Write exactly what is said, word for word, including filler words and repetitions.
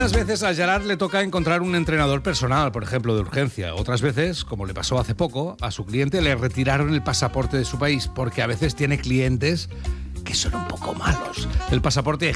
Unas veces a Gerard le toca encontrar un entrenador personal, por ejemplo, de urgencia. Otras veces, como le pasó hace poco, a su cliente le retiraron el pasaporte de su país, porque a veces tiene clientes que son un poco malos. El pasaporte